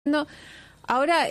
No, ahora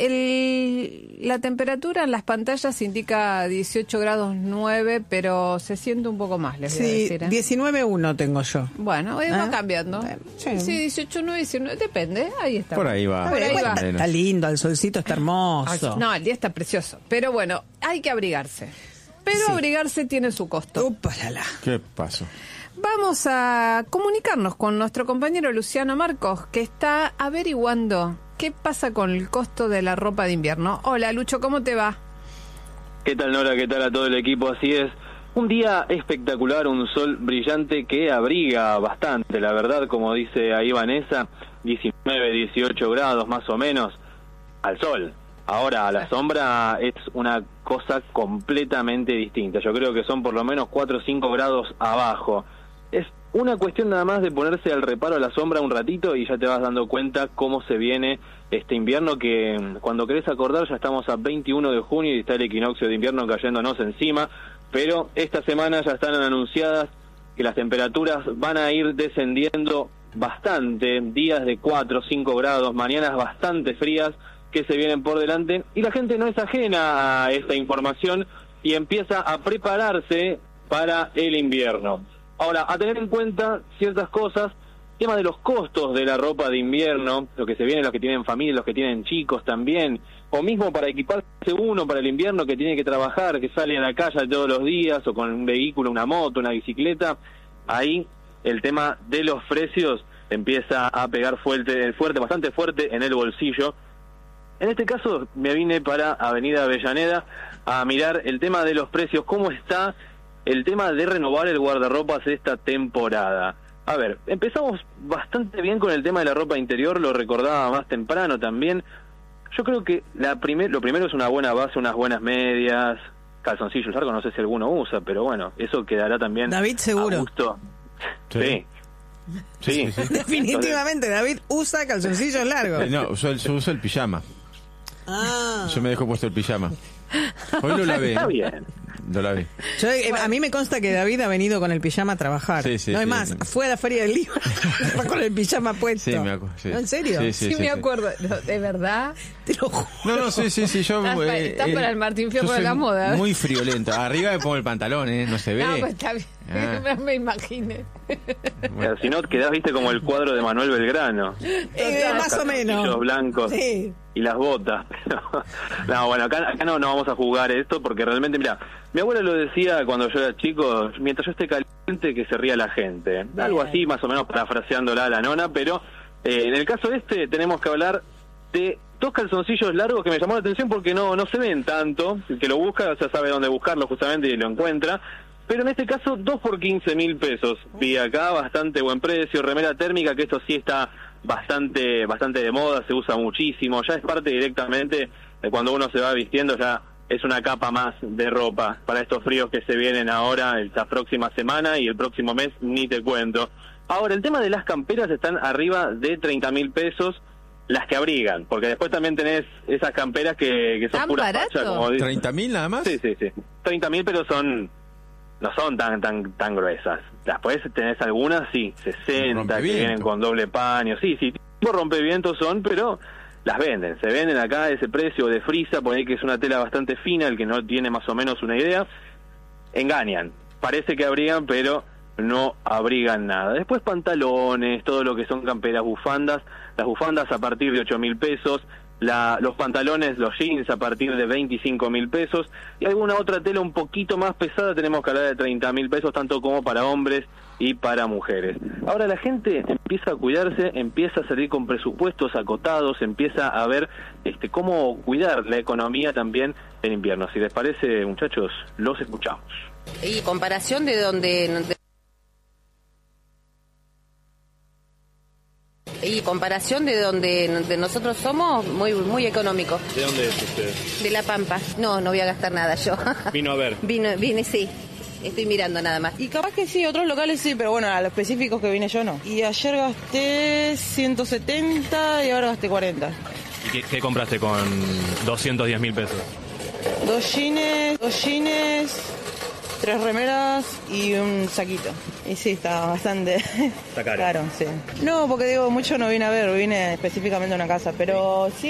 la temperatura en las pantallas indica 18 grados 9, pero se siente un poco más, les voy a decir. 19,1 tengo yo. Bueno, hoy va cambiando. Sí, 18,9, 19, depende, ahí está. Por ahí va. Por ahí va. Está lindo, el solcito está hermoso. No, el día está precioso, pero bueno, hay que abrigarse. Pero abrigarse tiene su costo. Upalala. ¿Qué pasó? Vamos a comunicarnos con nuestro compañero Luciano Marcos, que está averiguando qué pasa con el costo de la ropa de invierno. Hola, Lucho, ¿cómo te va? ¿Qué tal, Nora? ¿Qué tal a todo el equipo? Así es. Un día espectacular, un sol brillante que abriga bastante, la verdad, como dice ahí Vanessa, 19, 18 grados más o menos al sol. Ahora, a la sombra es una cosa completamente distinta. Yo creo que son por lo menos 4 o 5 grados abajo. Es una cuestión nada más de ponerse al reparo a la sombra un ratito y ya te vas dando cuenta cómo se viene este invierno, que cuando querés acordar ya estamos a 21 de junio y está el equinoccio de invierno cayéndonos encima, pero esta semana ya están anunciadas que las temperaturas van a ir descendiendo bastante, días de 4 o 5 grados, mañanas bastante frías que se vienen por delante, y la gente no es ajena a esta información y empieza a prepararse para el invierno. Ahora, a tener en cuenta ciertas cosas, tema de los costos de la ropa de invierno, lo que se viene, los que tienen familia, los que tienen chicos también, o mismo para equiparse uno para el invierno que tiene que trabajar, que sale a la calle todos los días, o con un vehículo, una moto, una bicicleta, ahí el tema de los precios empieza a pegar fuerte, bastante fuerte en el bolsillo. En este caso me vine para Avenida Avellaneda a mirar el tema de los precios, cómo está el tema de renovar el guardarropas esta temporada. A ver, empezamos bastante bien con el tema de la ropa interior, lo recordaba más temprano también. Yo creo que lo primero es una buena base, unas buenas medias, calzoncillos largos, no sé si alguno usa, pero bueno, eso quedará también David seguro. A gusto. Sí. Definitivamente, David usa calzoncillos largos. No, yo uso el pijama. Ah. Yo me dejo puesto el pijama. Hoy lo lavé. Está bien. Lo lavé. A mí me consta que David ha venido con el pijama a trabajar. Sí, no es más, fue a la Feria del Libro con el pijama puesto. Sí, me acuerdo. Sí. ¿No, en serio? Sí, me acuerdo. No, ¿de verdad? Te lo juro. No, sí. Yo, Estás para el Martín Fierro de la moda. Muy friolento. Arriba me pongo el pantalón, no se ve. No, pues está bien. Me imaginé. Bueno, si no, quedás, viste, como el cuadro de Manuel Belgrano. Más o menos. Los blancos y las botas. No, bueno, acá no vamos a jugar esto porque realmente, mira, mi abuela lo decía cuando yo era chico, mientras yo esté caliente que se ría la gente. Algo así, más o menos parafraseándola a la nona, pero en el caso tenemos que hablar de dos calzoncillos largos que me llamó la atención porque no se ven tanto. El que lo busca ya sabe dónde buscarlo justamente y lo encuentra. Pero en este caso, 2 por 15.000 pesos. Vi acá, bastante buen precio. Remera térmica, que esto sí está bastante de moda, se usa muchísimo. Ya es parte directamente de cuando uno se va vistiendo, ya es una capa más de ropa para estos fríos que se vienen ahora, esta próxima semana y el próximo mes, ni te cuento. Ahora, el tema de las camperas están arriba de 30.000 pesos. Las que abrigan, porque después también tenés esas camperas que son pura facha, como dicen. ¿30.000 nada más? Sí. 30.000, pero no son tan gruesas. Después tenés algunas, 60, que vienen con doble paño. Sí, tipo rompevientos son, pero las venden. Se venden acá a ese precio de frisa, por ahí que es una tela bastante fina, el que no tiene más o menos una idea. Engañan. Parece que abrigan, pero no abrigan nada. Después pantalones, todo lo que son camperas, bufandas. Las bufandas a partir de 8.000 pesos. Los pantalones, los jeans a partir de 25.000 pesos y alguna otra tela un poquito más pesada tenemos que hablar de 30.000 pesos, tanto como para hombres y para mujeres. Ahora la gente empieza a cuidarse, empieza a salir con presupuestos acotados, empieza a ver cómo cuidar la economía también en invierno. Si les parece, muchachos, los escuchamos. Y comparación de donde... Y comparación de donde nosotros somos, muy económico. ¿De dónde es usted? De La Pampa. No voy a gastar nada yo. Vino a ver. Vine, sí. Estoy mirando nada más. Y capaz que sí, otros locales sí, pero bueno, a los específicos que vine yo no. Y ayer gasté 170 y ahora gasté 40. ¿Y qué compraste con 210.000 pesos? Dos jeans, 3 remeras y un saquito. Y sí, está bastante Está caro. sí. No, porque digo, mucho no vine a ver, vine específicamente a una casa, pero sí